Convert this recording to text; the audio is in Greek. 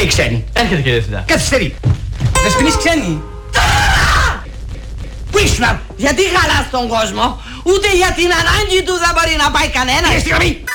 η ξένη? Έρχεται κύριε Διευθυντά. Καθυστερεί. Δεσποινής ξένη. Πού ήσουν? Γιατί χαλάς τον κόσμο? Ούτε για την ανάγκη του δεν μπορεί να πάει κανένας. Κύριε στη γραμμή.